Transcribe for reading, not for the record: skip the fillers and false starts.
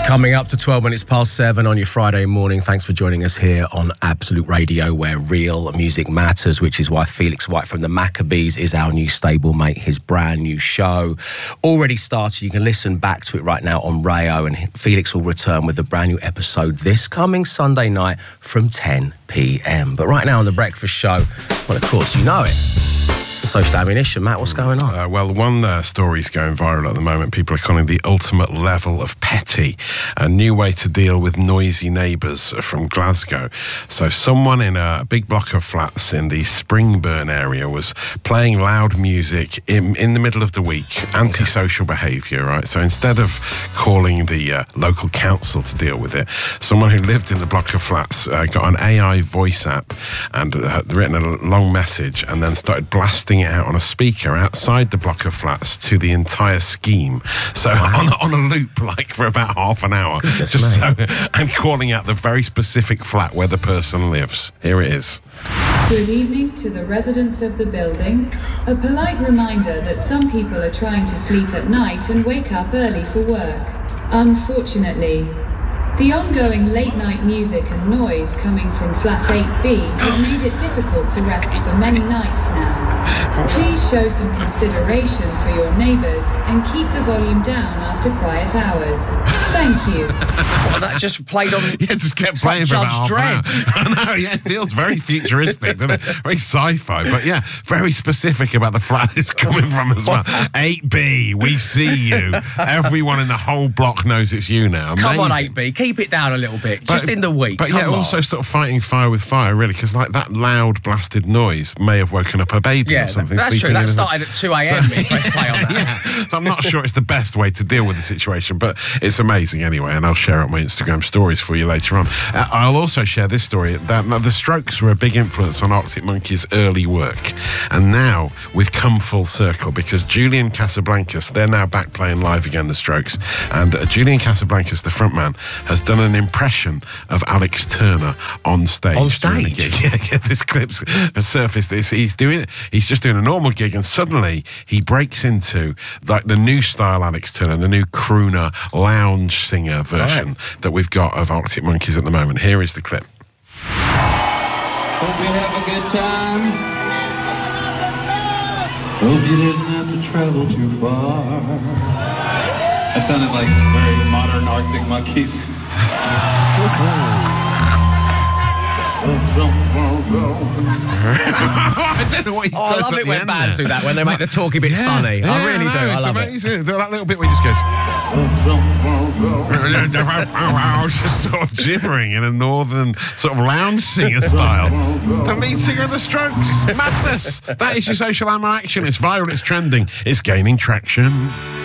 Coming up to 12 minutes past 7 on your Friday morning. Thanks for joining us here on Absolute Radio, where real music matters, which is why Felix White from the Maccabees is our new stablemate. His brand new show already started. You can listen back to it right now on Rayo, and Felix will return with a brand new episode this coming Sunday night from 10 p.m. But right now on The Breakfast Show, well, of course, you know it. It's the social ammunition. Matt, what's going on? Well, one story's going viral at the moment. People are calling the ultimate level of petty, a new way to deal with noisy neighbours from Glasgow. So someone in a big block of flats in the Springburn area was playing loud music in the middle of the week, antisocial behaviour, right? So instead of calling the local council to deal with it, someone who lived in the block of flats got an AI voice app and had written a long message and then started blasting it out on a speaker outside the block of flats to the entire scheme. So on a loop, like for about half an hour, and calling out the very specific flat where the person lives. Here it is. Good evening to the residents of the building. A polite reminder that some people are trying to sleep at night and wake up early for work. Unfortunately, the ongoing late-night music and noise coming from Flat 8B has made it difficult to rest for many nights now. Please show some consideration for your neighbours and keep the volume down after quiet hours. Thank you. Well, that just played on... Yeah, just kept playing for about Judge Dredd. I know, yeah, it feels very futuristic, doesn't it? Very sci-fi, but yeah, very specific about the flat it's coming from as well. 8B, we see you. Everyone in the whole block knows it's you now. Amazing. Come on, 8B, keep it down a little bit, just in the week. But yeah, also sort of fighting fire with fire, really, because like that loud blasted noise may have woken up a baby or something. That's true. That started at 2 a.m. Press play on that. Yeah. So I'm not sure it's the best way to deal with the situation, but it's amazing anyway, and I'll share it on my Instagram stories for you later on. I'll also share this story, that the Strokes were a big influence on Arctic Monkeys' early work, and now we've come full circle because Julian Casablancas, they're now back playing live again, the Strokes, and Julian Casablancas, the frontman, has done an impression of Alex Turner on stage. On stage? Yeah, this clip's surfaced. He's just doing a normal gig, and suddenly he breaks into like the new style Alex Turner, the new crooner lounge singer version that we've got of Arctic Monkeys at the moment. Here is the clip. Hope you have a good time. Hope you didn't have to travel too far. That sounded like very modern Arctic Monkeys. I don't know what he says. I love it when bands do that, when they make the talky bits funny. I really do. I love amazing. That little bit where he just goes... just sort of gibbering in a northern sort of lounge singer style. The lead singer of the Strokes. Madness. That is your social ammo action. It's viral, it's trending, it's gaining traction.